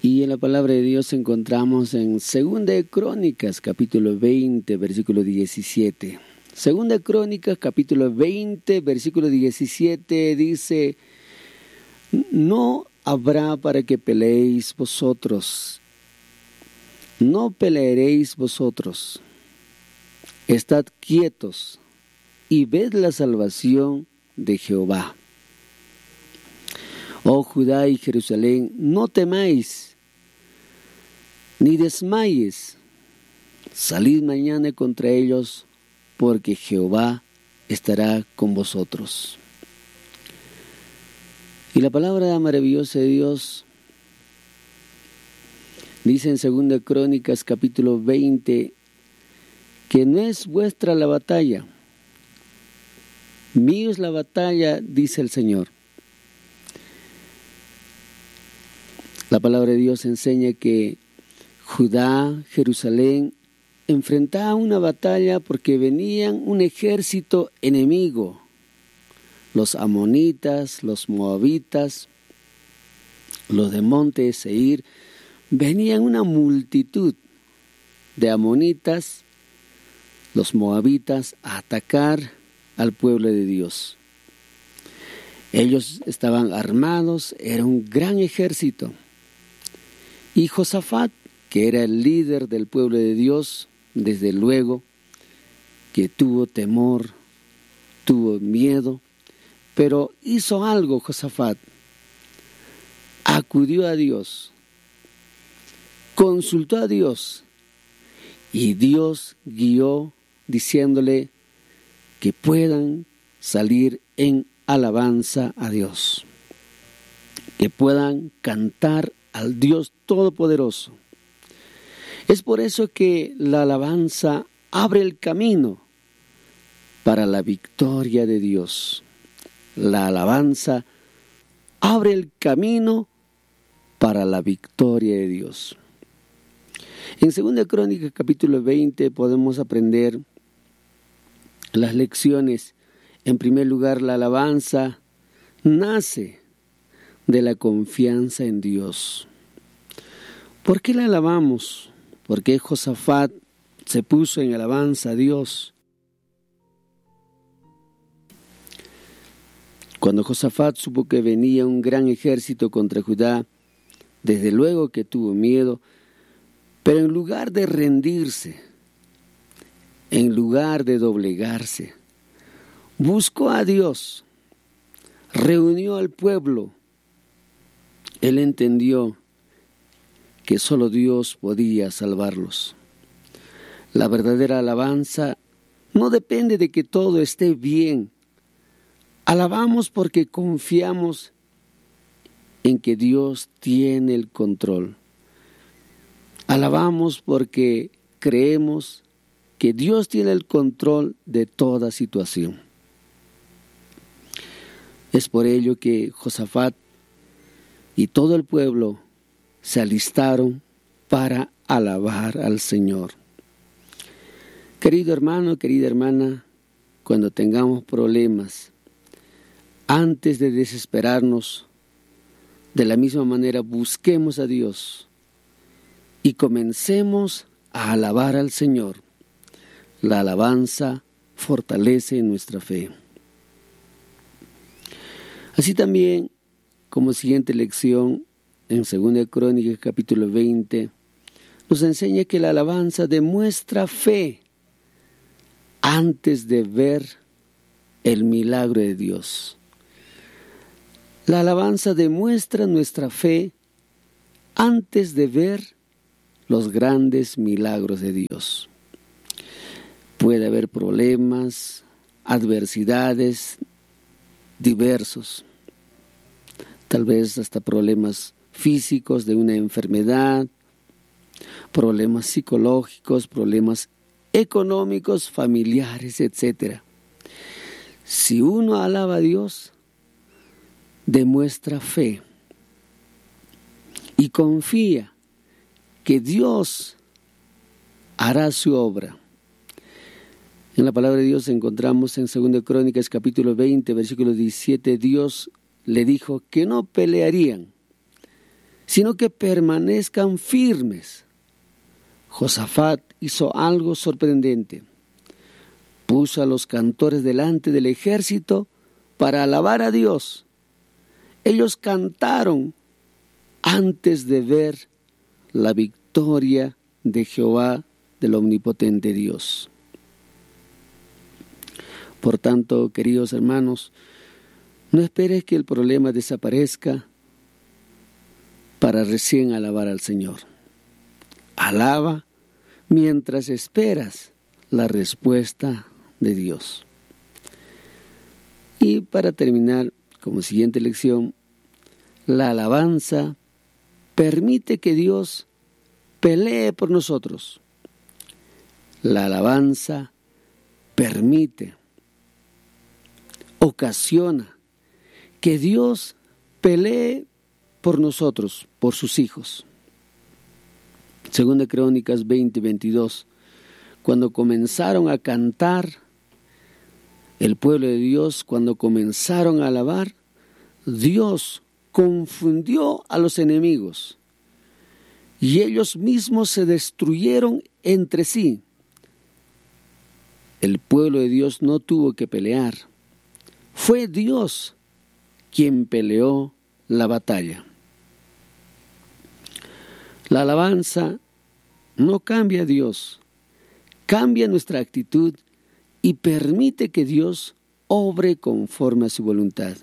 Y en la palabra de Dios encontramos en 2 de Crónicas, capítulo 20, versículo 17. 2 de Crónicas, capítulo 20, versículo 17 dice: no habrá para que peleéis vosotros, no pelearéis vosotros. Estad quietos y ved la salvación de Jehová. Oh Judá y Jerusalén, no temáis, ni desmayes. Salid mañana contra ellos, porque Jehová estará con vosotros. Y la palabra maravillosa de Dios dice en 2 de Crónicas, capítulo 20, que no es vuestra la batalla, mío es la batalla, dice el Señor. La palabra de Dios enseña que Judá, Jerusalén, enfrentaban una batalla porque venían un ejército enemigo. Los amonitas, los moabitas, los de monte de Seir, venían una multitud de amonitas, los moabitas, a atacar al pueblo de Dios. Ellos estaban armados, era un gran ejército. Y Josafat, que era el líder del pueblo de Dios, desde luego que tuvo temor, tuvo miedo, pero hizo algo Josafat. Acudió a Dios, consultó a Dios, y Dios guió diciéndole que puedan salir en alabanza a Dios, que puedan cantar al Dios Todopoderoso. Es por eso que la alabanza abre el camino para la victoria de Dios. La alabanza abre el camino para la victoria de Dios. En 2 Crónicas, capítulo 20, podemos aprender las lecciones. En primer lugar, la alabanza nace de la confianza en Dios. ¿Por qué la alabamos? Porque Josafat se puso en alabanza a Dios. Cuando Josafat supo que venía un gran ejército contra Judá, desde luego que tuvo miedo, pero en lugar de rendirse, en lugar de doblegarse, buscó a Dios, reunió al pueblo. Él entendió que solo Dios podía salvarlos. La verdadera alabanza no depende de que todo esté bien. Alabamos porque confiamos en que Dios tiene el control. Alabamos porque creemos que Dios tiene el control de toda situación. Es por ello que Josafat y todo el pueblo se alistaron para alabar al Señor. Querido hermano, querida hermana, cuando tengamos problemas, antes de desesperarnos, de la misma manera busquemos a Dios y comencemos a alabar al Señor. La alabanza fortalece nuestra fe. Así también, como siguiente lección, en 2 Crónicas, capítulo 20, nos enseña que la alabanza demuestra fe antes de ver el milagro de Dios. La alabanza demuestra nuestra fe antes de ver los grandes milagros de Dios. Puede haber problemas, adversidades diversos, tal vez hasta problemas físicos de una enfermedad, problemas psicológicos, problemas económicos, familiares, etc. Si uno alaba a Dios, demuestra fe y confía que Dios hará su obra. En la palabra de Dios encontramos en 2 Crónicas capítulo 20, versículo 17, Dios le dijo que no pelearían, sino que permanezcan firmes. Josafat hizo algo sorprendente. Puso a los cantores delante del ejército para alabar a Dios. Ellos cantaron antes de ver la victoria de Jehová, del omnipotente Dios. Por tanto, queridos hermanos, no esperes que el problema desaparezca para recién alabar al Señor. Alaba mientras esperas la respuesta de Dios. Y para terminar, como siguiente lección, la alabanza permite que Dios pelee por nosotros. La alabanza permite, ocasiona que Dios pelee por nosotros, por sus hijos. Segunda Crónicas 20:22, cuando comenzaron a cantar, el pueblo de Dios, cuando comenzaron a alabar, Dios confundió a los enemigos y ellos mismos se destruyeron entre sí. El pueblo de Dios no tuvo que pelear. Fue Dios quien peleó la batalla. La alabanza no cambia a Dios, cambia nuestra actitud y permite que Dios obre conforme a su voluntad.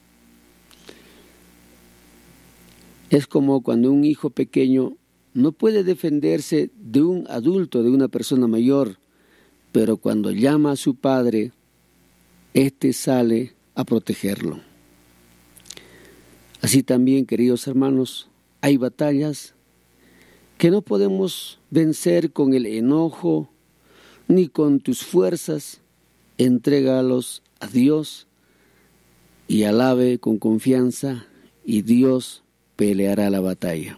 Es como cuando un hijo pequeño no puede defenderse de un adulto, de una persona mayor, pero cuando llama a su padre, éste sale a protegerlo. Así también, queridos hermanos, hay batallas que no podemos vencer con el enojo ni con tus fuerzas. Entrégalos a Dios y alabe con confianza y Dios peleará la batalla.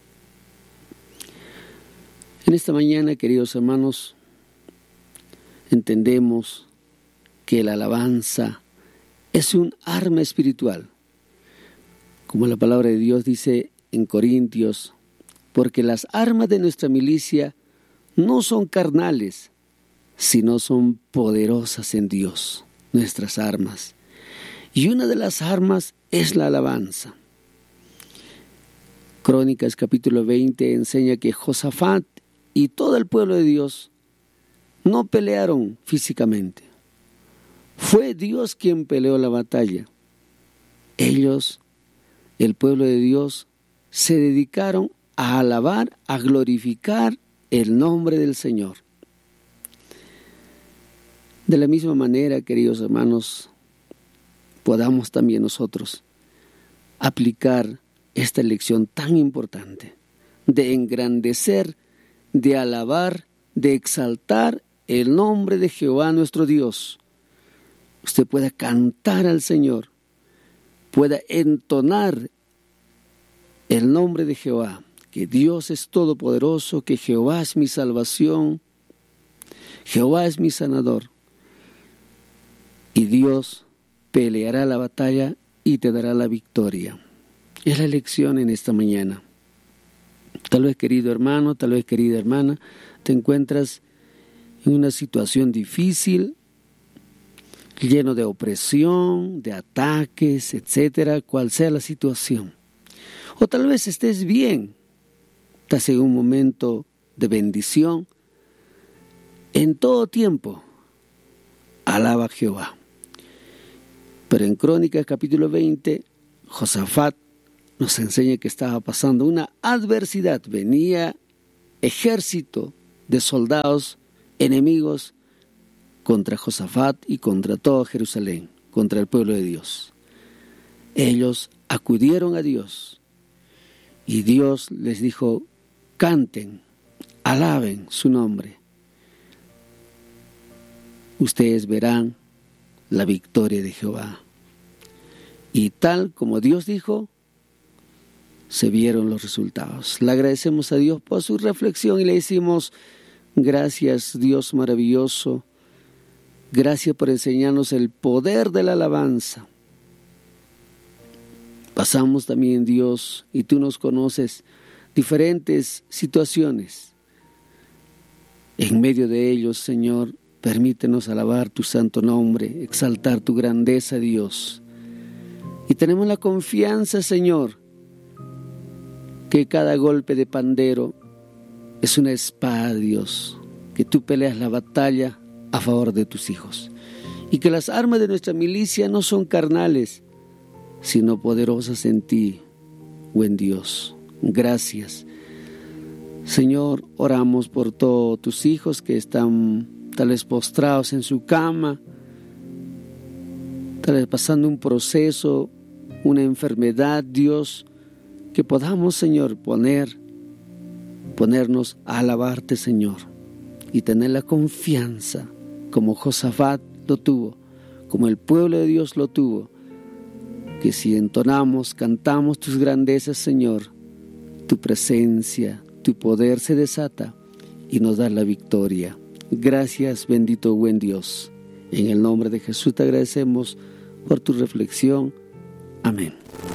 En esta mañana, queridos hermanos, entendemos que la alabanza es un arma espiritual. Como la palabra de Dios dice en Corintios, porque las armas de nuestra milicia no son carnales, sino son poderosas en Dios, nuestras armas. Y una de las armas es la alabanza. Crónicas capítulo 20 enseña que Josafat y todo el pueblo de Dios no pelearon físicamente. Fue Dios quien peleó la batalla. Ellos, el pueblo de Dios, se dedicaron a alabar, a glorificar el nombre del Señor. De la misma manera, queridos hermanos, podamos también nosotros aplicar esta lección tan importante de engrandecer, de alabar, de exaltar el nombre de Jehová nuestro Dios. Usted pueda cantar al Señor, pueda entonar el nombre de Jehová, que Dios es todopoderoso, que Jehová es mi salvación, Jehová es mi sanador. Y Dios peleará la batalla y te dará la victoria. Es la lección en esta mañana. Tal vez, querido hermano, tal vez, querida hermana, te encuentras en una situación difícil, lleno de opresión, de ataques, etcétera, cual sea la situación. O tal vez estés bien, estás en un momento de bendición. En todo tiempo, alaba a Jehová. Pero en Crónicas capítulo 20, Josafat nos enseña que estaba pasando una adversidad. Venía ejército de soldados enemigos contra Josafat y contra todo Jerusalén, contra el pueblo de Dios. Ellos acudieron a Dios y Dios les dijo: canten, alaben su nombre. Ustedes verán la victoria de Jehová. Y tal como Dios dijo, se vieron los resultados. Le agradecemos a Dios por su reflexión y le decimos: gracias, Dios maravilloso. Gracias por enseñarnos el poder de la alabanza Pasamos también, Dios, y tú nos conoces, diferentes situaciones. En medio de ellos, Señor, permítenos alabar tu santo nombre, exaltar tu grandeza, Dios. Y tenemos la confianza, Señor, que cada golpe de pandero es una espada, Dios, que tú peleas la batalla a favor de tus hijos. Y que las armas de nuestra milicia no son carnales, sino poderosas en ti, buen Dios. Gracias. Señor, oramos por todos tus hijos que están tal vez postrados en su cama, tal vez pasando un proceso, una enfermedad, Dios, que podamos, Señor, ponernos a alabarte, Señor, y tener la confianza, como Josafat lo tuvo, como el pueblo de Dios lo tuvo, que si entonamos, cantamos tus grandezas, Señor, tu presencia, tu poder se desata y nos da la victoria. Gracias, bendito buen Dios. En el nombre de Jesús te agradecemos por tu reflexión. Amén.